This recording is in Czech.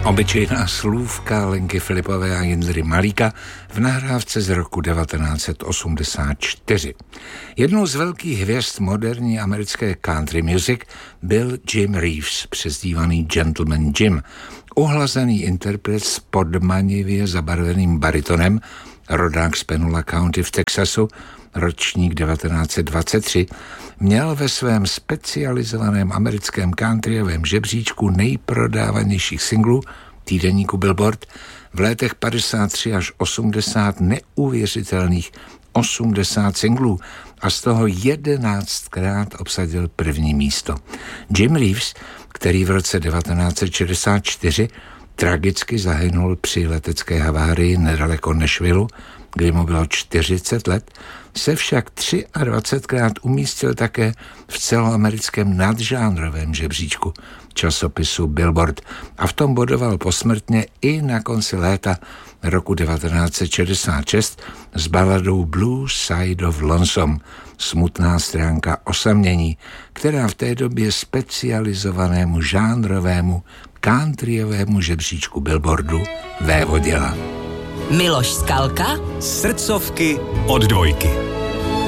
Obyčejná slůvka Lenky Filipové a Jindry Malíka v nahrávce z roku 1984. Jednou z velkých hvězd moderní americké country music byl Jim Reeves, přezdívaný Gentleman Jim, uhlazený interpret s podmanivě zabarveným baritonem, rodák z Panola County v Texasu, ročník 1923, měl ve svém specializovaném americkém countryovém žebříčku nejprodávanějších singlů týdeníku Billboard v letech 53 až 80 neuvěřitelných 80 singlů a z toho 11krát obsadil první místo. Jim Reeves, který v roce 1964 tragicky zahynul při letecké havárii nedaleko Nashvilleu, kdy mu bylo 40 let, se však 23krát umístil také v celoamerickém nadžánrovém žebříčku časopisu Billboard a v tom bodoval posmrtně i na konci léta roku 1966 s baladou Blue Side of Lonesome, smutná stránka osamění, která v té době specializovanému žánrovému countryovému žebříčku Billboardu vévodila. Miloš Skalka, Srdcovky od Dvojky.